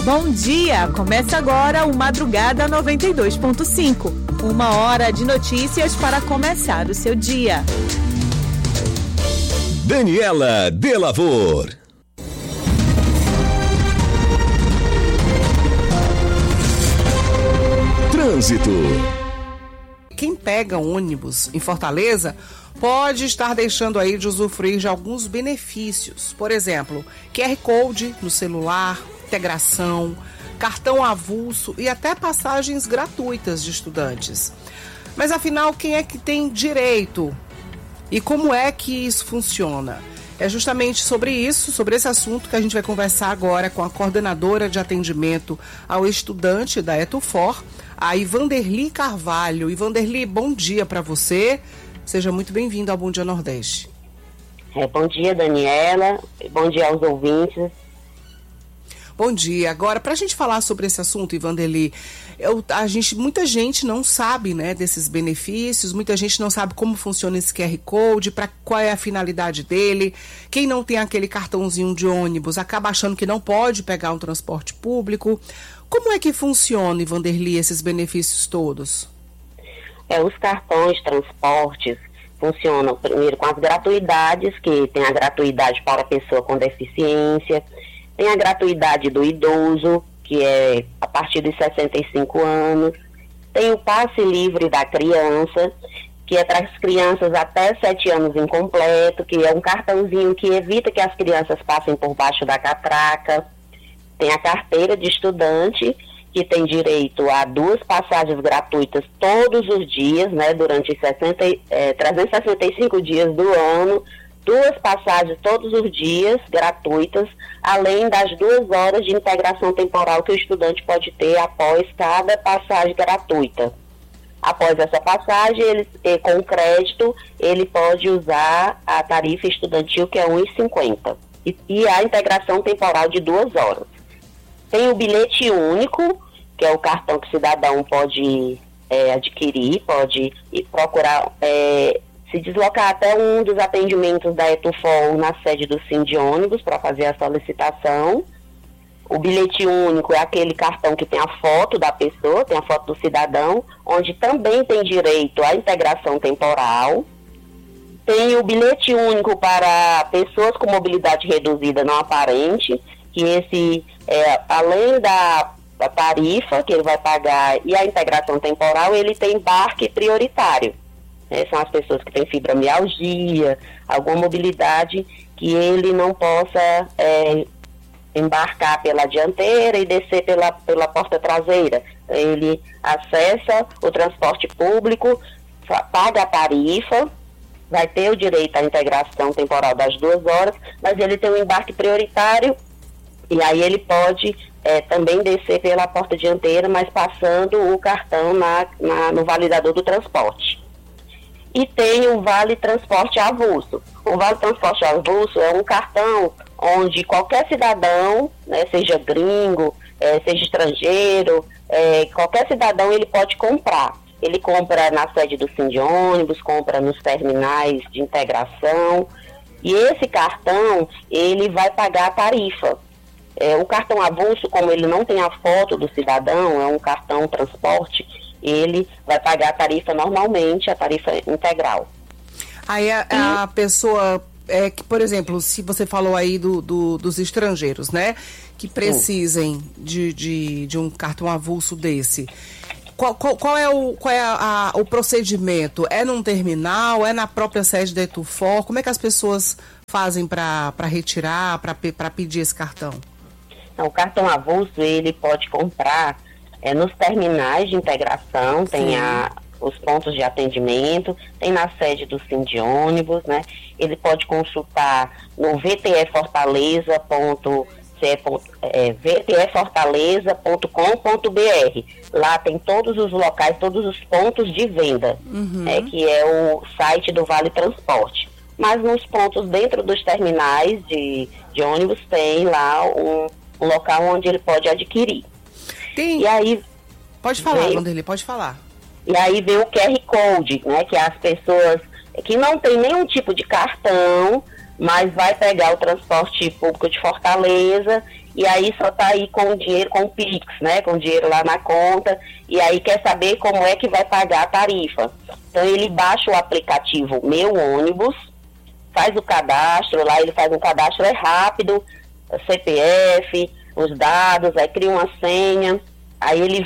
Bom dia! Começa agora o Madrugada 92.5. 1 hora de notícias para começar o seu dia. Daniela Delavor. Trânsito. Quem pega ônibus em Fortaleza pode estar deixando aí de usufruir de alguns benefícios. Por exemplo, QR Code no celular, integração, cartão avulso e até passagens gratuitas de estudantes. Mas afinal, quem é que tem direito? E como é que isso funciona? É justamente sobre isso, sobre esse assunto que a gente vai conversar agora com a coordenadora de atendimento ao estudante da ETUFOR, a Ivanderly Carvalho. Ivanderly, bom dia para você. Seja muito bem-vindo ao Bom Dia Nordeste. Bom dia, Daniela. Bom dia aos ouvintes. Bom dia. Agora, para a gente falar sobre esse assunto, Ivanderly, muita gente não sabe, né, desses benefícios, muita gente não sabe como funciona esse QR Code, qual é a finalidade dele. Quem não tem aquele cartãozinho de ônibus acaba achando que não pode pegar um transporte público. Como é que funciona, Ivanderly, esses benefícios todos? Os cartões transportes funcionam primeiro com as gratuidades, que tem a gratuidade para a pessoa com deficiência, tem a gratuidade do idoso, que é a partir de 65 anos, tem o passe livre da criança, que é para as crianças até 7 anos incompleto, que é um cartãozinho que evita que as crianças passem por baixo da catraca, tem a carteira de estudante, que tem direito a 2 passagens gratuitas todos os dias, né, durante 365 dias do ano, 2 passagens todos os dias gratuitas, além das 2 horas de integração temporal que o estudante pode ter após cada passagem gratuita. Após essa passagem, com crédito, ele pode usar a tarifa estudantil, que é R$ 1,50, e a integração temporal de 2 horas. Tem o bilhete único, que é o cartão que o cidadão pode adquirir, pode procurar se deslocar até um dos atendimentos da ETUFOR na sede do Sindônibus para fazer a solicitação. O bilhete único é aquele cartão que tem a foto da pessoa, tem a foto do cidadão, onde também tem direito à integração temporal. Tem o bilhete único para pessoas com mobilidade reduzida não aparente, que esse, além da tarifa que ele vai pagar e a integração temporal, ele tem embarque prioritário. São as pessoas que têm fibromialgia, alguma mobilidade que ele não possa embarcar pela dianteira e descer pela porta traseira. Ele acessa o transporte público, paga a tarifa, vai ter o direito à integração temporal das 2 horas, mas ele tem um embarque prioritário e aí ele pode também descer pela porta dianteira, mas passando o cartão no validador do transporte. E tem o Vale Transporte Avulso. O Vale Transporte Avulso é um cartão onde qualquer cidadão, né, seja gringo, seja estrangeiro, qualquer cidadão ele pode comprar. Ele compra na sede do Sindônibus, compra nos terminais de integração. E esse cartão, ele vai pagar a tarifa. O cartão avulso, como ele não tem a foto do cidadão, é um cartão transporte, ele vai pagar a tarifa normalmente, a tarifa integral. Aí a pessoa, que, por exemplo, se você falou aí dos estrangeiros, né, que precisem de um cartão avulso desse, qual é o procedimento? É num terminal? É na própria sede da ETUFOR? Como é que as pessoas fazem para retirar, para pedir esse cartão? O cartão avulso, ele pode comprar nos terminais de integração, tem os pontos de atendimento, tem na sede do Sindônibus, né? Ele pode consultar no vtfortaleza.com.br. Lá tem todos os locais, todos os pontos de venda, que é o site do Vale Transporte. Mas nos pontos dentro dos terminais de ônibus tem lá um local onde ele pode adquirir. E aí, pode falar, Vanderly, pode falar. E aí vem o QR Code, né, que as pessoas que não tem nenhum tipo de cartão, mas vai pegar o transporte público de Fortaleza e aí só está aí com o dinheiro, com o Pix, né? Com o dinheiro lá na conta, e aí quer saber como é que vai pagar a tarifa. Então ele baixa o aplicativo Meu Ônibus, faz o cadastro, lá ele faz um cadastro, é rápido, CPF, os dados, aí cria uma senha, aí ele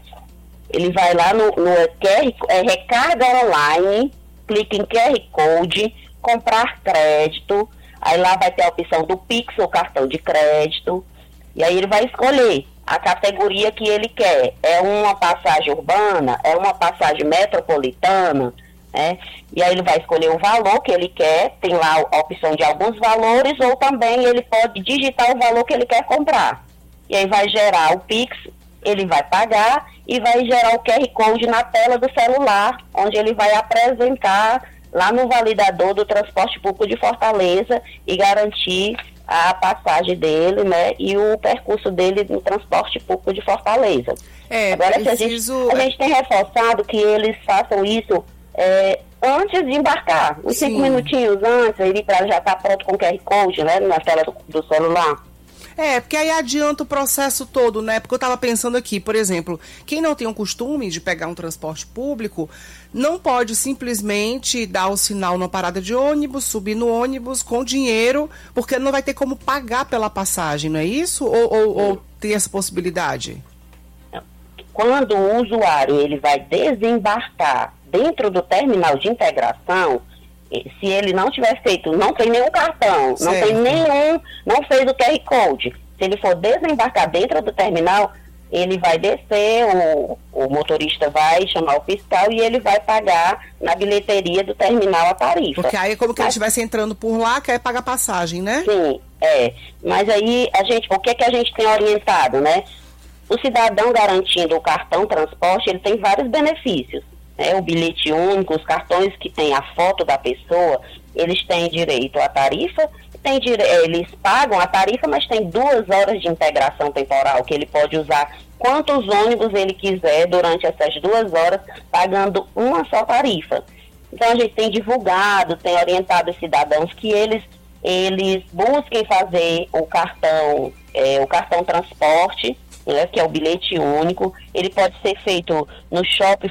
vai lá no QR, recarga online, clica em QR Code, comprar crédito, aí lá vai ter a opção do Pix ou cartão de crédito, e aí ele vai escolher a categoria que ele quer. É uma passagem urbana, é uma passagem metropolitana, né? E aí ele vai escolher o valor que ele quer, tem lá a opção de alguns valores, ou também ele pode digitar o valor que ele quer comprar. E aí vai gerar o Pix, ele vai pagar e vai gerar o QR Code na tela do celular, onde ele vai apresentar lá no validador do transporte público de Fortaleza e garantir a passagem dele, né, e o percurso dele no transporte público de Fortaleza. Agora, preciso... a gente tem reforçado que eles façam isso antes de embarcar, uns 5 minutinhos antes, ele já está pronto com o QR Code, né, na tela do celular. Porque aí adianta o processo todo, né? Porque eu estava pensando aqui, por exemplo, quem não tem o costume de pegar um transporte público, não pode simplesmente dar o sinal na parada de ônibus, subir no ônibus com dinheiro, porque não vai ter como pagar pela passagem, não é isso? Ou tem essa possibilidade? Quando o usuário ele vai desembarcar dentro do terminal de integração, se ele não tiver feito, não tem nenhum cartão, não tem nenhum, não fez o QR Code, se ele for desembarcar dentro do terminal, ele vai descer, o motorista vai chamar o fiscal e ele vai pagar na bilheteria do terminal a tarifa. Porque aí é como que ele estivesse entrando por lá, quer pagar passagem, né? Sim, mas aí o que a gente tem orientado, né? O cidadão garantindo o cartão transporte, ele tem vários benefícios. O bilhete único, os cartões que tem a foto da pessoa, eles têm direito à tarifa, eles pagam a tarifa, mas tem 2 horas de integração temporal, que ele pode usar quantos ônibus ele quiser durante essas 2 horas, pagando uma só tarifa. Então a gente tem divulgado, tem orientado os cidadãos que eles busquem fazer o cartão transporte, que é o bilhete único. Ele pode ser feito no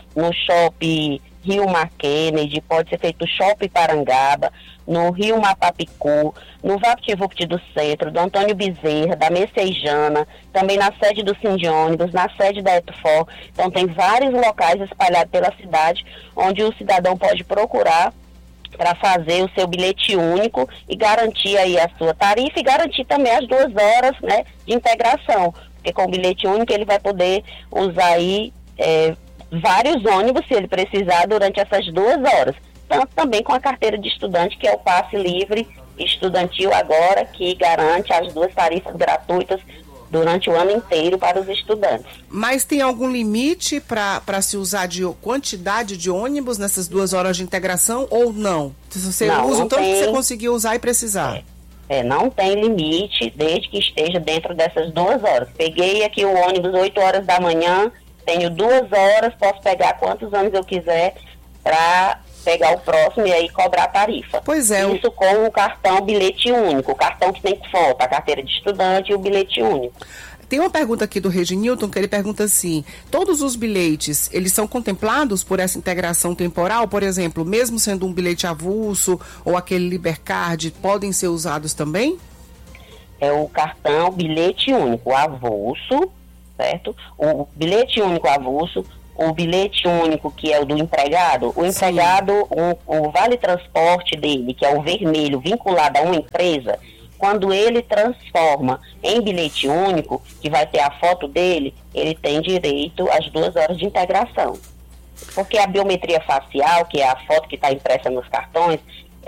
shopping Rio Mar Kennedy, pode ser feito no shopping Parangaba, no Rio Mapapicu, no VaptVupt do Centro, do Antônio Bezerra, da Messejana, também na sede do Sindônibus, na sede da Etufor. Então tem vários locais espalhados pela cidade, onde o cidadão pode procurar para fazer o seu bilhete único e garantir aí a sua tarifa e garantir também as 2 horas, né, de integração. Porque com o bilhete único ele vai poder usar aí vários ônibus, se ele precisar, durante essas 2 horas. Tanto também com a carteira de estudante, que é o passe livre estudantil agora, que garante as 2 tarifas gratuitas durante o ano inteiro para os estudantes. Mas tem algum limite para se usar de quantidade de ônibus nessas 2 horas de integração ou não? Se você usa o tanto que você conseguir usar e precisar. Não tem limite, desde que esteja dentro dessas 2 horas. Peguei aqui o ônibus 8 horas da manhã, tenho 2 horas, posso pegar quantos anos eu quiser para pegar o próximo e aí cobrar a tarifa. Pois é. Isso com o cartão bilhete único, o cartão que tem foto, a carteira de estudante e o bilhete único. Tem uma pergunta aqui do Reginilton, que ele pergunta assim: todos os bilhetes, eles são contemplados por essa integração temporal? Por exemplo, mesmo sendo um bilhete avulso ou aquele Libercard, podem ser usados também? É o cartão bilhete único avulso, certo? O bilhete único avulso, o bilhete único que é o do empregado, o empregado, o vale transporte dele, que é o vermelho, vinculado a uma empresa, quando ele transforma em bilhete único, que vai ter a foto dele, ele tem direito às 2 horas de integração. Porque a biometria facial, que é a foto que está impressa nos cartões,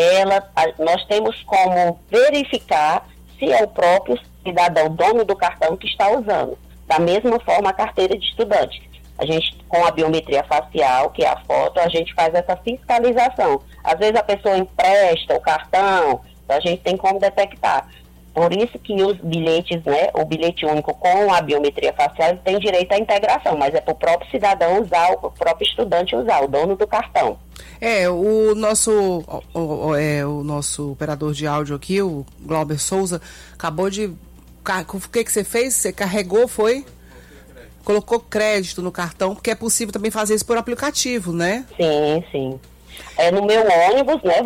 nós temos como verificar se é o próprio cidadão dono do cartão que está usando. Da mesma forma, a carteira de estudante. A gente, com a biometria facial, que é a foto, a gente faz essa fiscalização. Às vezes a pessoa empresta o cartão, a gente tem como detectar. Por isso que os bilhetes, né, o bilhete único com a biometria facial tem direito à integração, mas é para o próprio cidadão usar, o próprio estudante usar, o dono do cartão. O nosso operador de áudio aqui, o Glauber Souza, acabou de O que você fez? Você carregou, foi? Colocou crédito no cartão, porque é possível também fazer isso por aplicativo, né? Sim, sim. No meu ônibus, né,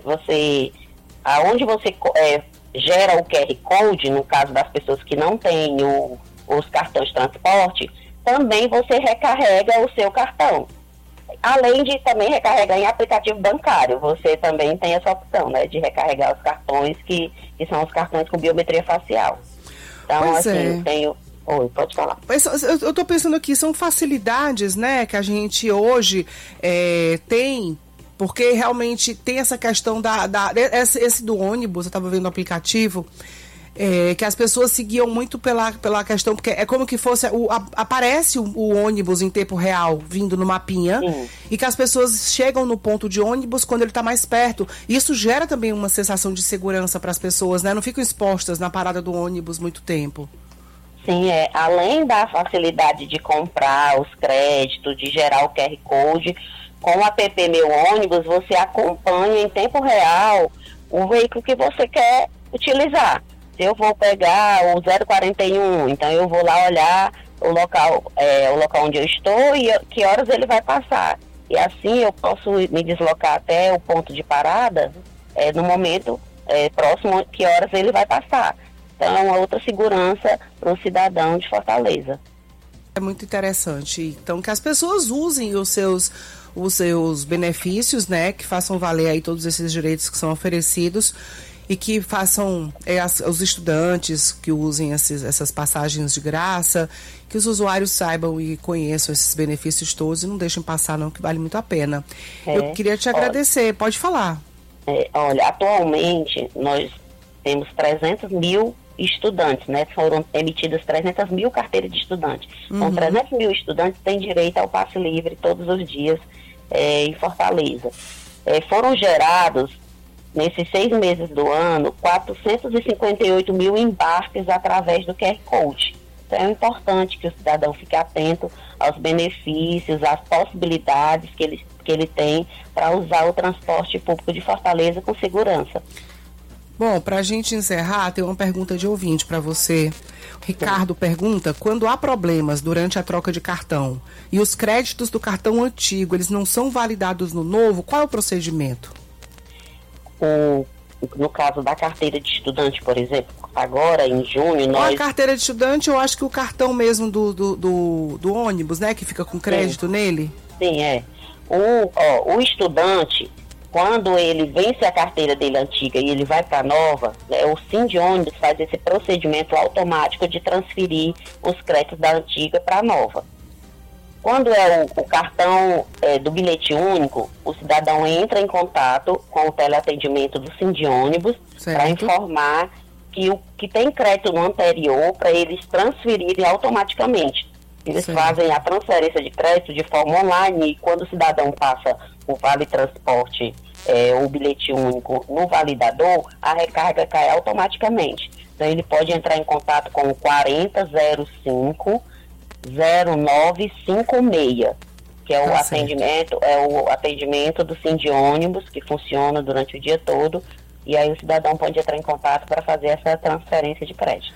aonde você gera o QR Code, no caso das pessoas que não têm os cartões de transporte, também você recarrega o seu cartão. Além de também recarregar em aplicativo bancário, você também tem essa opção, né, de recarregar os cartões que são os cartões com biometria facial. Então, pois eu tenho... Oi, pode falar. Eu estou pensando aqui, são facilidades, né, que a gente hoje tem, porque realmente tem essa questão esse do ônibus, eu estava vendo no aplicativo, que as pessoas seguiam muito pela questão, porque é como que fosse, aparece o ônibus em tempo real, vindo no mapinha, e que as pessoas chegam no ponto de ônibus quando ele está mais perto. Isso gera também uma sensação de segurança para as pessoas, né? Não ficam expostas na parada do ônibus muito tempo. Sim, além da facilidade de comprar os créditos, de gerar o QR Code, com o app Meu Ônibus, você acompanha em tempo real o veículo que você quer utilizar. Se eu vou pegar o 041, então eu vou lá olhar o local onde eu estou e que horas ele vai passar. E assim eu posso me deslocar até o ponto de parada no momento próximo que horas ele vai passar. Então, é uma outra segurança para o cidadão de Fortaleza. É muito interessante. Então, que as pessoas usem os seus benefícios, né? Que façam valer aí todos esses direitos que são oferecidos e que façam os estudantes que usem essas passagens de graça, que os usuários saibam e conheçam esses benefícios todos e não deixem passar não, que vale muito a pena. Eu queria te agradecer. Pode falar. Olha, atualmente nós temos 300 mil estudantes, né? Foram emitidas 300 mil carteiras de estudantes. Então, 300 mil estudantes têm direito ao passe livre todos os dias em Fortaleza. Foram gerados, nesses 6 meses do ano, 458 mil embarques através do QR Code. Então, é importante que o cidadão fique atento aos benefícios, às possibilidades que ele tem para usar o transporte público de Fortaleza com segurança. Bom, para a gente encerrar, tem uma pergunta de ouvinte para você. Ricardo pergunta, quando há problemas durante a troca de cartão e os créditos do cartão antigo, eles não são validados no novo, qual é o procedimento? No caso da carteira de estudante, por exemplo, agora em junho nós... A carteira de estudante, eu acho que o cartão mesmo do ônibus, né, que fica com crédito nele? Sim, o estudante... Quando ele vence a carteira dele antiga e ele vai para a nova, né, o Sindônibus faz esse procedimento automático de transferir os créditos da antiga para a nova. Quando é o cartão do bilhete único, o cidadão entra em contato com o teleatendimento do Sindônibus para informar que tem crédito no anterior para eles transferirem automaticamente. Eles fazem a transferência de crédito de forma online e quando o cidadão passa o Vale Transporte, o bilhete único no validador, a recarga cai automaticamente. Então ele pode entrar em contato com o 4005-0956, que é o atendimento do Sindônibus, que funciona durante o dia todo. E aí o cidadão pode entrar em contato para fazer essa transferência de crédito.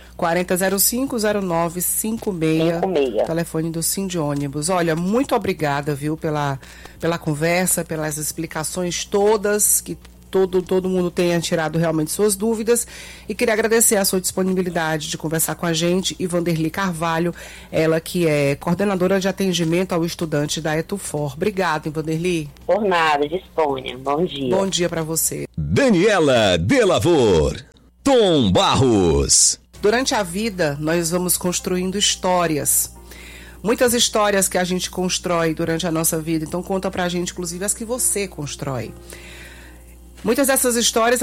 4005-0956, telefone do Sindônibus. Olha, muito obrigada, viu, pela conversa, pelas explicações todas, que todo mundo tenha tirado realmente suas dúvidas. E queria agradecer a sua disponibilidade de conversar com a gente, e Vanderly Carvalho, ela que é coordenadora de atendimento ao estudante da Etufor. Obrigada, Vanderly. Por nada, disponha. Bom dia. Bom dia para você. Daniela Delavor, Tom Barros. Durante a vida, nós vamos construindo histórias. Muitas histórias que a gente constrói durante a nossa vida. Então conta pra gente, inclusive, as que você constrói. Muitas dessas histórias